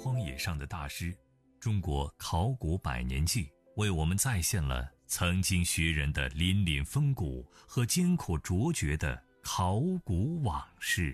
荒野上的大师，中国考古100年记为我们再现了曾经学人的凛凛风骨和艰苦卓绝的考古往事。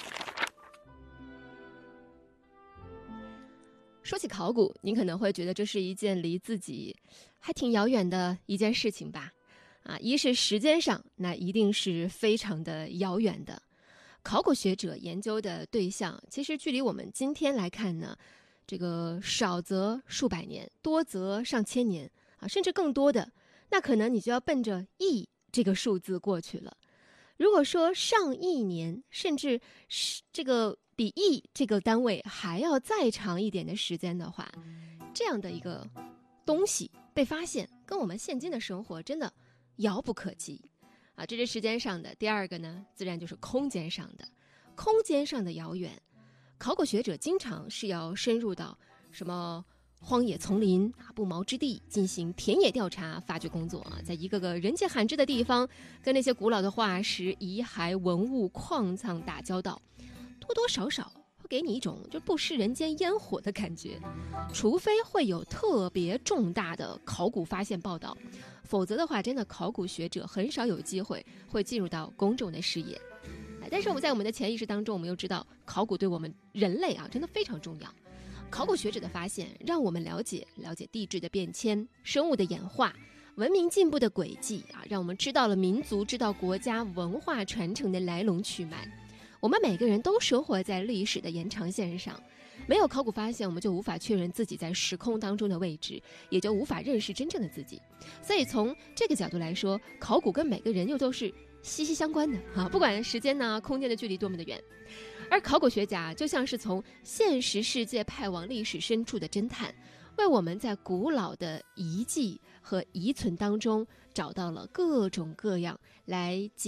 说起考古，您可能会觉得这是一件离自己还挺遥远的一件事情吧？一是时间上，那一定是非常的遥远的。考古学者研究的对象，其实距离我们今天来看呢，这个少则数百年，多则上千年甚至更多的，那可能你就要奔着亿这个数字过去了。如果说上亿年，甚至是这个比亿这个单位还要再长一点的时间的话，这样的一个东西被发现，跟我们现今的生活真的遥不可及这是时间上的。第二个呢，自然就是空间上的。空间上的遥远，考古学者经常是要深入到什么荒野丛林不毛之地进行田野调查发掘工作在一个个人迹罕至的地方，跟那些古老的化石、遗骸、文物、矿藏打交道，多多少少会给你一种就不食人间烟火的感觉。除非会有特别重大的考古发现报道，否则的话，真的考古学者很少有机会会进入到公众的视野。但是在我们的潜意识当中，我们又知道考古对我们人类真的非常重要。考古学者的发现让我们了解地质的变迁、生物的演化、文明进步的轨迹让我们知道了民族、知道国家文化传承的来龙去脉。我们每个人都生活在历史的延长线上，没有考古发现，我们就无法确认自己在时空当中的位置，也就无法认识真正的自己。所以从这个角度来说，考古跟每个人又都是息息相关的不管时间空间的距离多么的远。而考古学家就像是从现实世界派往历史深处的侦探，为我们在古老的遗迹和遗存当中找到了各种各样来